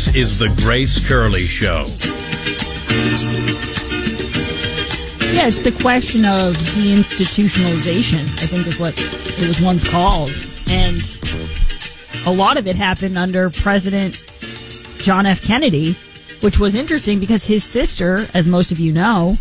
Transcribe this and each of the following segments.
This is the Grace Curley Show. Yeah, it's the question of deinstitutionalization, I think is what it was once called. And a lot of it happened under President John F. Kennedy, which was interesting because his sister, as most of you know,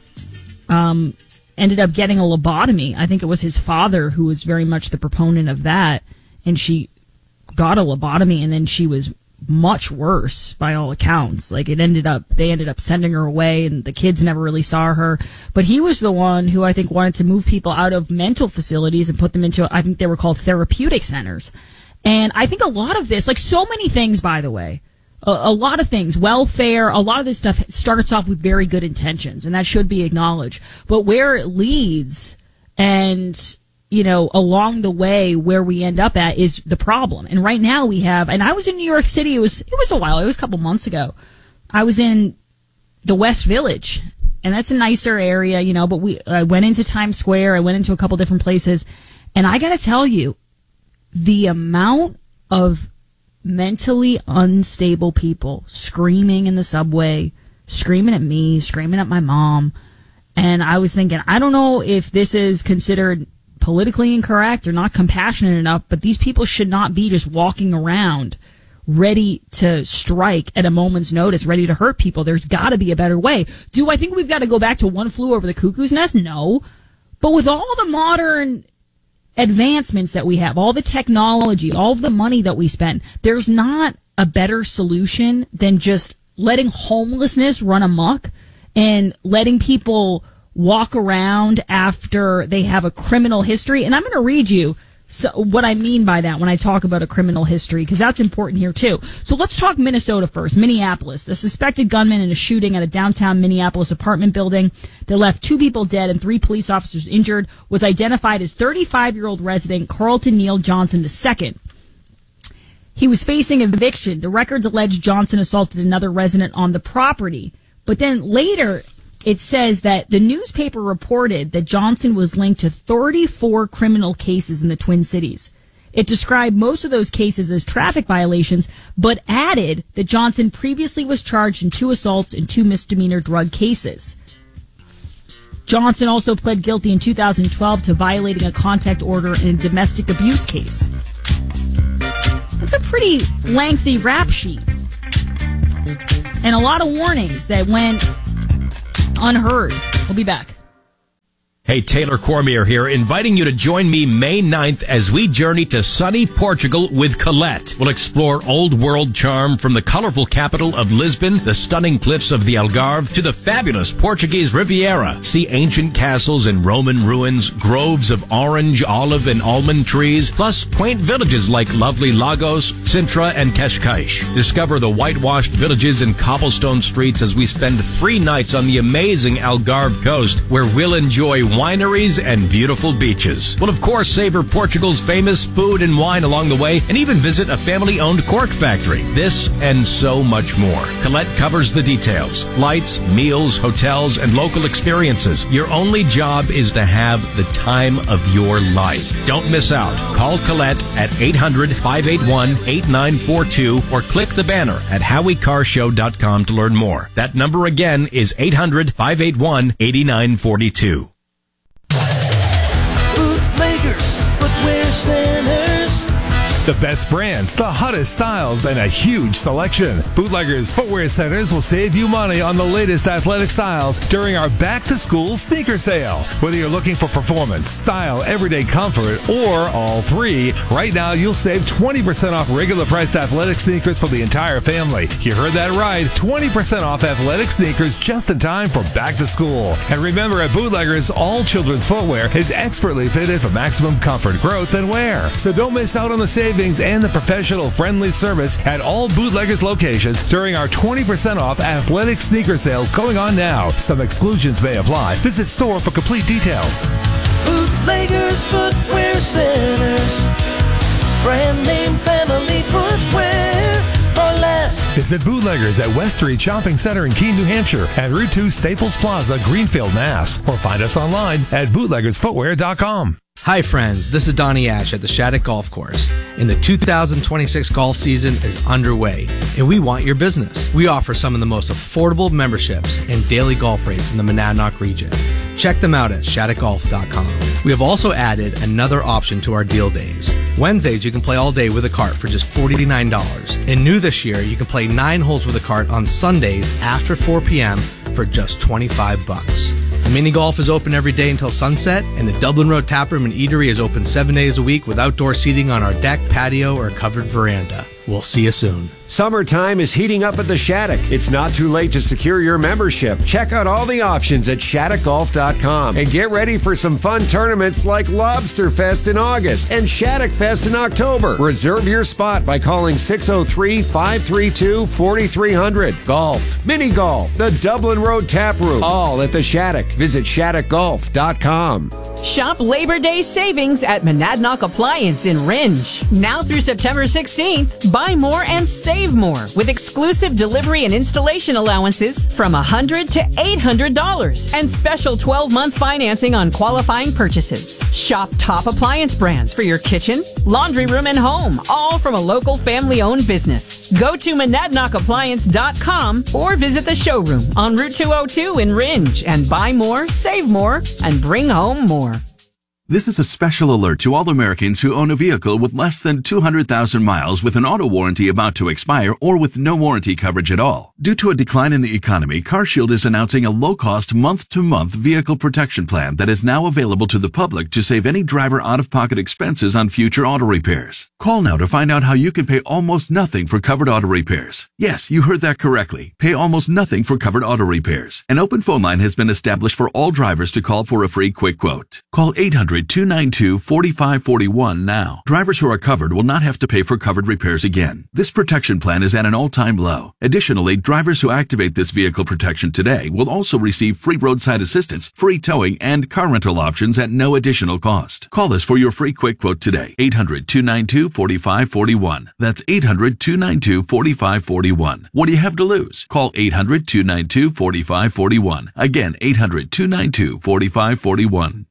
ended up getting a lobotomy. I think it was his father who was very much the proponent of that. And she got a lobotomy, and then she was much worse by all accounts. Like, they ended up sending her away, and the kids never really saw her. But he was the one who I think wanted to move people out of mental facilities and put them into, I think they were called therapeutic centers. And I think a lot of this, like so many things, by the way, a lot of things, welfare, a lot of this stuff starts off with very good intentions, and that should be acknowledged. But where it leads and, you know, along the way where we end up at is the problem. And right now we have, and I was in New York City, it was a while, it was a couple months ago. I was in the West Village, and that's a nicer area, you know, but I went into Times Square, I went into a couple different places, and I gotta tell you, the amount of mentally unstable people screaming in the subway, screaming at me, screaming at my mom. And I was thinking, I don't know if this is considered politically incorrect or not compassionate enough, but these people should not be just walking around ready to strike at a moment's notice, ready to hurt people. There's got to be a better way. Do I think we've got to go back to One Flew Over the Cuckoo's Nest? No. But with all the modern advancements that we have, all the technology, all of the money that we spend, there's not a better solution than just letting homelessness run amok and letting people walk around after they have a criminal history. And I'm going to read you what I mean by that when I talk about a criminal history, because that's important here too. So let's talk Minnesota first. Minneapolis. The suspected gunman in a shooting at a downtown Minneapolis apartment building that left 2 people dead and 3 police officers injured was identified as 35-year-old resident Carlton Neal Johnson II. He was facing eviction. The records allege Johnson assaulted another resident on the property. But then later, it says that the newspaper reported that Johnson was linked to 34 criminal cases in the Twin Cities. It described most of those cases as traffic violations, but added that Johnson previously was charged in 2 assaults and 2 misdemeanor drug cases. Johnson also pled guilty in 2012 to violating a contact order in a domestic abuse case. It's a pretty lengthy rap sheet. And a lot of warnings that went unheard. We'll be back. Hey, Taylor Cormier here, inviting you to join me May 9th as we journey to sunny Portugal with Colette. We'll explore old world charm from the colorful capital of Lisbon, the stunning cliffs of the Algarve, to the fabulous Portuguese Riviera. See ancient castles and Roman ruins, groves of orange, olive, and almond trees, plus quaint villages like lovely Lagos, Sintra, and Cascais. Discover the whitewashed villages and cobblestone streets as we spend 3 nights on the amazing Algarve coast, where we'll enjoy wineries and beautiful beaches. We'll, of course, savor Portugal's famous food and wine along the way, and even visit a family-owned cork factory. This and so much more. Colette covers the details. Flights, meals, hotels, and local experiences. Your only job is to have the time of your life. Don't miss out. Call Colette at 800-581-8942 or click the banner at HowieCarShow.com to learn more. That number again is 800-581-8942. Bootleggers, Footwear Centers. The best brands, the hottest styles, and a huge selection. Bootleggers Footwear Centers will save you money on the latest athletic styles during our back-to-school sneaker sale. Whether you're looking for performance, style, everyday comfort, or all three, right now you'll save 20% off regular priced athletic sneakers for the entire family. You heard that right, 20% off athletic sneakers just in time for back to school. And remember, at Bootleggers, all children's footwear is expertly fitted for maximum comfort, growth, and wear. So don't miss out on the savings and the professional friendly service at all Bootleggers locations during our 20% off athletic sneaker sale going on now. Some exclusions may apply. Visit store for complete details. Bootleggers Footwear Centers. Brand name family footwear for less. Visit Bootleggers at West Street Shopping Center in Keene, New Hampshire, and Route 2 Staples Plaza, Greenfield, Mass. Or find us online at bootleggersfootwear.com. Hi friends, this is Donnie Ash at the Shattuck Golf Course, and the 2026 golf season is underway, and we want your business. We offer some of the most affordable memberships and daily golf rates in the Monadnock region. Check them out at shattuckgolf.com. We have also added another option to our deal days. Wednesdays you can play all day with a cart for just $49, and new this year you can play 9 holes with a cart on Sundays after 4 p.m. for just $25. Mini golf is open every day until sunset, and the Dublin Road Taproom and Eatery is open 7 days a week with outdoor seating on our deck, patio, or covered veranda. We'll see you soon. Summertime is heating up at the Shattuck. It's not too late to secure your membership. Check out all the options at shattuckgolf.com and get ready for some fun tournaments like Lobster Fest in August and Shattuck Fest in October. Reserve your spot by calling 603-532-4300. Golf, mini golf, the Dublin Road Tap Room, all at the Shattuck. Visit shattuckgolf.com. Shop Labor Day savings at Monadnock Appliance in Ringe. Now through September 16th, buy more and save more with exclusive delivery and installation allowances from $100 to $800 and special 12-month financing on qualifying purchases. Shop top appliance brands for your kitchen, laundry room, and home, all from a local family-owned business. Go to MonadnockAppliance.com or visit the showroom on Route 202 in Ringe and buy more, save more, and bring home more. This is a special alert to all Americans who own a vehicle with less than 200,000 miles with an auto warranty about to expire or with no warranty coverage at all. Due to a decline in the economy, CarShield is announcing a low-cost month-to-month vehicle protection plan that is now available to the public to save any driver out-of-pocket expenses on future auto repairs. Call now to find out how you can pay almost nothing for covered auto repairs. Yes, you heard that correctly. Pay almost nothing for covered auto repairs. An open phone line has been established for all drivers to call for a free quick quote. Call 800-292-4541 now. Drivers who are covered will not have to pay for covered repairs again. This protection plan is at an all-time low. Additionally, drivers who activate this vehicle protection today will also receive free roadside assistance, free towing, and car rental options at no additional cost. Call us for your free quick quote today. 800-292-4541. That's 800-292-4541. What do you have to lose? Call 800-292-4541. Again, 800-292-4541.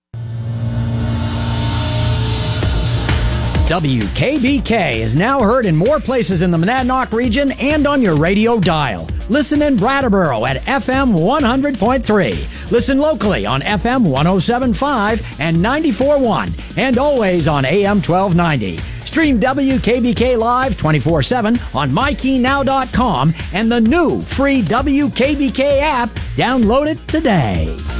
WKBK is now heard in more places in the Monadnock region and on your radio dial. Listen in Brattleboro at FM 100.3. Listen locally on FM 107.5 and 94.1 and always on AM 1290. Stream WKBK Live 24/7 on MyKeyNow.com and the new free WKBK app. Download it today.